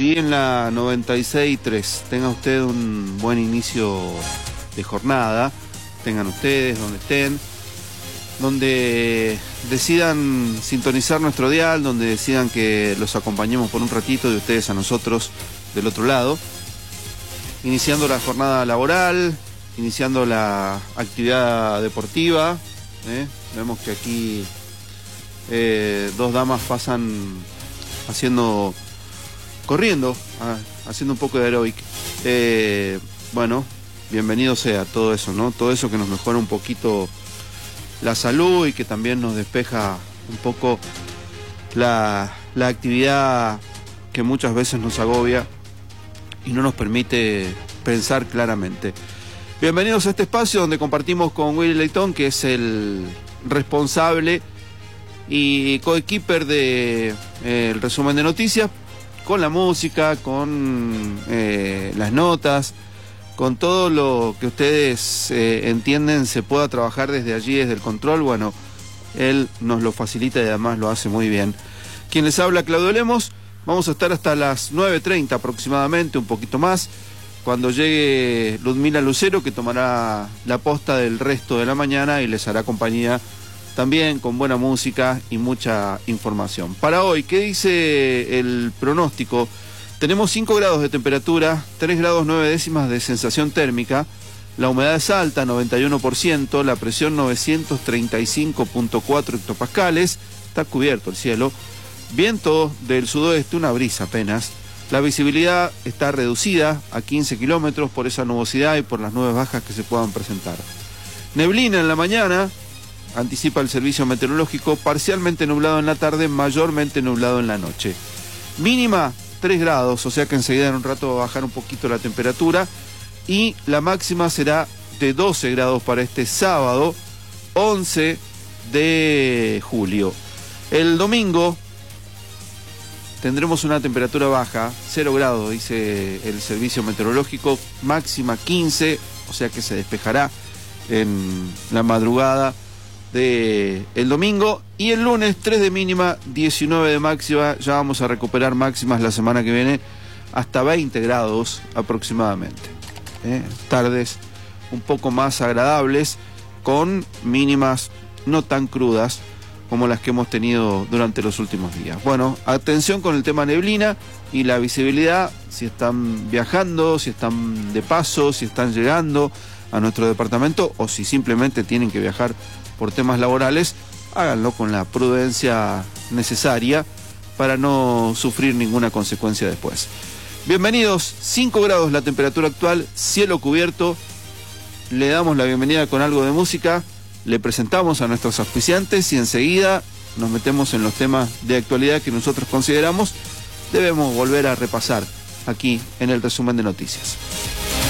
allí en la 96.3. Tenga usted un buen inicio de jornada, tengan ustedes donde estén, donde decidan sintonizar nuestro dial, donde decidan que los acompañemos por un ratito de ustedes a nosotros del otro lado, iniciando la jornada laboral, iniciando la actividad deportiva. Vemos que aquí dos damas pasan corriendo, haciendo un poco de aeróbic. Bueno, bienvenido sea todo eso, ¿no? Todo eso que nos mejora un poquito la salud y que también nos despeja un poco la actividad que muchas veces nos agobia y no nos permite pensar claramente. Bienvenidos a este espacio donde compartimos con Willy Leitón, que es el responsable y coequiper de el resumen de noticias, con la música, con las notas, con todo lo que ustedes entienden se pueda trabajar desde allí, desde el control. Bueno, él nos lo facilita y además lo hace muy bien. Quien les habla, Claudio Lemos. Vamos a estar hasta las 9:30 aproximadamente, un poquito más, cuando llegue Ludmila Lucero, que tomará la posta del resto de la mañana y les hará compañía también con buena música y mucha información. Para hoy, ¿qué dice el pronóstico? Tenemos 5 grados de temperatura, 3 grados 9 décimas de sensación térmica, la humedad es alta, 91%, la presión 935.4 hectopascales, está cubierto el cielo, viento del sudoeste, una brisa apenas, la visibilidad está reducida a 15 kilómetros por esa nubosidad y por las nubes bajas que se puedan presentar. Neblina en la mañana, anticipa el servicio meteorológico, parcialmente nublado en la tarde, mayormente nublado en la noche. Mínima 3 grados, o sea que enseguida en un rato va a bajar un poquito la temperatura y la máxima será de 12 grados para este sábado 11 de julio. El domingo tendremos una temperatura baja, 0 grados, dice el servicio meteorológico, máxima 15, o sea que se despejará en la madrugada del domingo. Y el lunes 3 de mínima, 19 de máxima, ya vamos a recuperar máximas la semana que viene, hasta 20 grados aproximadamente. Tardes un poco más agradables, con mínimas no tan crudas como las que hemos tenido durante los últimos días. Bueno, atención con el tema neblina y la visibilidad, si están viajando, si están de paso, si están llegando a nuestro departamento o si simplemente tienen que viajar por temas laborales, háganlo con la prudencia necesaria para no sufrir ninguna consecuencia después. Bienvenidos, 5 grados la temperatura actual, cielo cubierto, le damos la bienvenida con algo de música. Le presentamos a nuestros auspiciantes y enseguida nos metemos en los temas de actualidad que nosotros consideramos debemos volver a repasar aquí en el resumen de noticias.